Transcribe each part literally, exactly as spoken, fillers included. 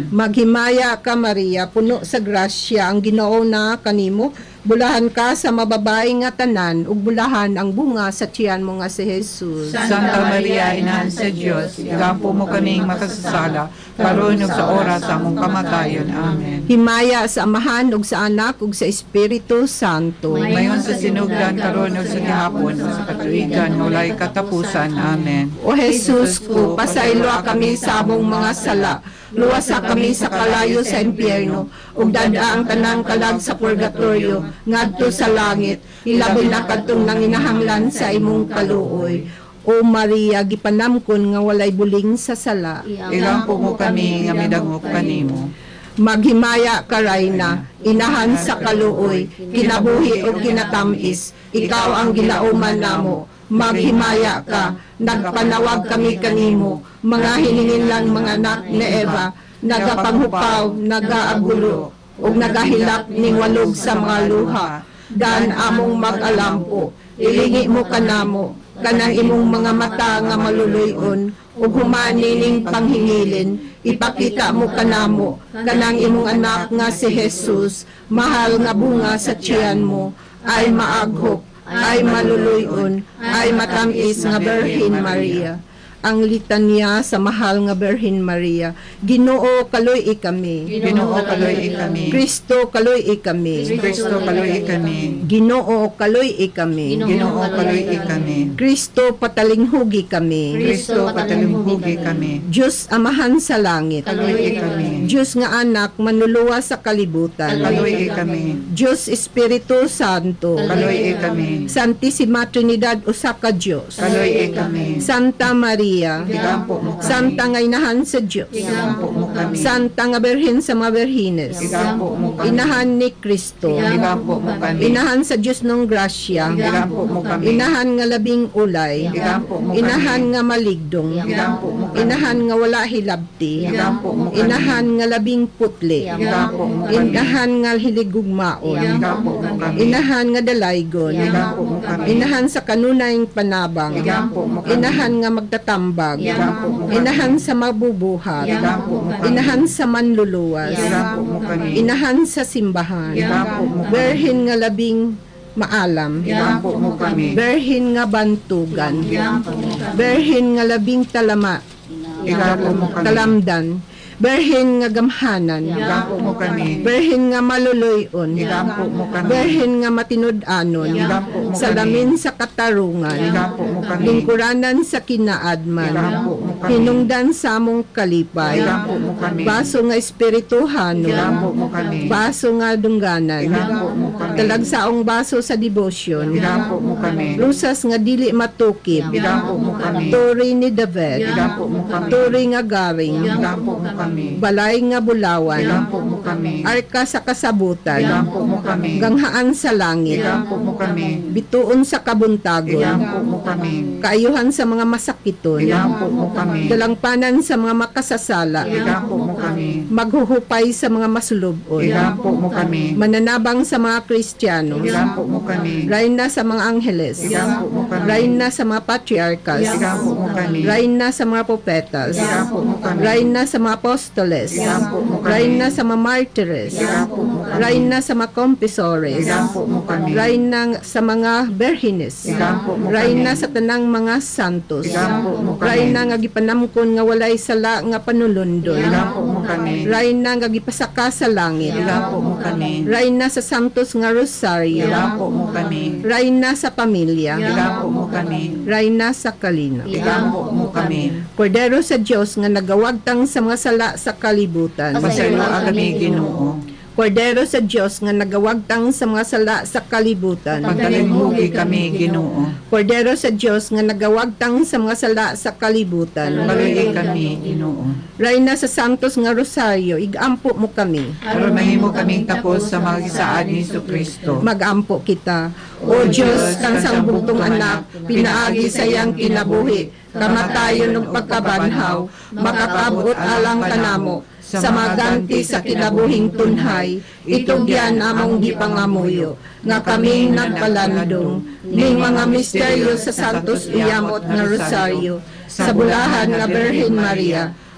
Maghimaya ka Maria, puno sa grasya, ang Ginoo na kanimo, bulahan ka sa mababae nga tanan, ug bulahan ang bunga sa tiyan mo nga si Jesus. Santa Maria, Inahan sa Dios, igampo mo kaming makasasala, karon ug sa oras sa among kamatayon. Amen. Himaya sa Amahan ug sa Anak ug sa Espiritu Santo. Mayon sa sinugdan karon ug sa gihapon ug sa katuigan nga walay katapusan. Amen. O Jesus ko, pasaylo kami sa among mga sala, luwasa kami sa kalayo sa impyerno, ug dada ang tanang kalag sa purgatorio, ngadto sa langit, ilabi na kadtong nanginahanglan sa imong kaluoy. O Maria, gipanamkon nga walay buling sa sala, igampo mo kami nga midangop kanimo. Maghimaya ka Rayna, inahan sa kaluoy, kinabuhi o kinatamis, ikaw ang ginauman namo. Maghimaya ka, nagpanawag kami kanimo, mga hiningin lang mga anak ni Eva, nagapanghupaw, nagaagulo, ug nagahilak ning walog sa mga luha. Dan among mag-alampo, ilingi mo kanamo, kanang imong mga mata nga maluluyon, ug humanining panghingilin, ipakita mo kanamo, kanang imong anak nga si Jesus, mahal nga bunga sa tiyan mo, ay maaghop, ay maluluyon, ay matamis nga Birhen Maria. Ang litanya sa mahal nga Birhen Maria. Ginoo kaloy kami. Ginoo kaloy kami. Kristo kaloy kami. Kristo kaloy kami. Ginoo kaloy kami. Ginoo kaloy kami. Kristo patalinghugi kami. Kristo patalinghugi kami. Diyos amahan sa langit. Kaloy kami. Diyos nga anak manluluwa sa kalibutan. Kaloy kami. Diyos Espiritu Santo. Kaloy kami. Santissima Trinidad usa ka Diyos. Kaloy kami. Santa Maria. Igampo mo kami. Santa nga inahan sa Diyos. Igampo mo kami. Santa nga Birhen sa mga Birhines. Igampo mo kami. Inahan ni Kristo. Igampo mo kami. Inahan sa Diyos ng grasya. Igampo mo kami. Inahan nga labing ulay. Igampo mo kami. Inahan nga maligdong. Igampo mo kami. Inahan nga wala hilabti. Igampo mo kami. Inahan nga labing putli. Igampo mo kami. Inahan nga hiligugmaon. Igampo mo kami. Inahan nga dalaygon. Igampo mo kami. Inahan sa kanunayng panabang. Igampo mo kami. Inahan nga magtatambag. Igampo mo kami. Inahan sa mabubuhat. Igampo mo kami. Inahan sa manluluwas. Igampo mo kami. Inahan sa simbahan. Igampo mo kami. Berhin nga labing maalam. Igampo mo kami. Berhin nga bantugan. Igampo mo kami. Berhin nga labing talama. Igampo mo kami. Talamdan. Berhin nga gamhanan. Igampo mo kami. Berhin nga maluluyon. Igampo mo kami. Berhin nga matinud-anon. Igampo mo kami. Salamin sa katarungan. Igampo mo kami. Lingkuranan sa kinaadman. Igampo mo kami. Hinungdan sa among kalipay. Igampo mo kami. Baso nga espirituhano. Igampo mo kami. Baso nga dungganan. Igampo mo kami. Talagsaong baso sa devotion. Igampo mo kami. Lusas nga dili matukib. Igampo mo kami. Turi ni David. Igampo mo kami. Turi nga garing. Igampo mo kami. Balay nga bulawan. Igampo mo kami. Arka sa kasabutan. Igampo mo kami. Ganghaan sa langit. Igampo mo kami. Bituon sa kabuntagon. Igampo mo kami. Kaayuhan sa mga masakiton. Igampo mo kami. Dalangpanan sa mga makasasala. Igampo mo kami. Maghuhupay sa mga masulubon. Igampo mo kami. Mananabang sa mga Kristiyano. Igampo mo kami. Rayna sa mga angheles. Igampo mo kami. Rayna sa mga patriarkas. Igampo mo kami. Rayna sa mga propetas. Igampo mo kami. Rayna sa mga apostoles. Igampo mo kami. Rayna sa mga martires. Igampo mo kami. Rayna sa mga confessores. Igampo mo kami. Rayna sa mga berhines. Igampo mo kami. Rayna sa tanang mga santos. Igampo mo kami. Rayna nga gipanamkon nga walay sala nga panulundon. Igampo mo kami. Rayna nga gipasaka sa langit. Igampo mo kami. Rayna sa santos nga rosaryo. Igampo mo kami. Rayna sa pamilya. Igampo mo kami. Rayna sa kalina. Igampo mo kami. Kordero sa Dios nga nagawagtang sa mga sala sa kalibutan. Pasaylo kami, Ginoo. Kordero sa Dios nga nagawagtang sa mga sala sa kalibutan. Pagtalinghugi kami, Ginoo. Kordero sa Dios nga nagawagtang sa mga sala sa kalibutan. Paluyi kami, Ginoo. Rayna sa santos nga rosaryo, igampo mo kami. Para mahimo kaming tapos sa mga gisaad ni Jesucristo. Magampo kita. O Diyos, kang sangbugtong anak, pinaagi sa iyang kinabuhi, kamatayon ng pagkabanhaw, makakabot alang kanamo, sa maganti sa kinabuhing tunhay, itugyan among gipangamuyo, nga kaming nagpalandong, ning mga misteryo sa santos iyamot nga rosaryo, sa bulahan nga Birhen Maria,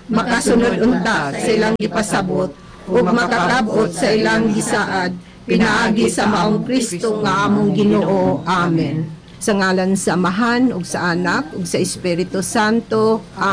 makasunod unta sa ilang gipasabot, ug makakabot sa ilang gisaad, pinaagi sa maong Kristo nga among Ginoo. Amen. Sa ngalan sa Amahan, ug sa Anak, ug sa Espiritu Santo. Amen.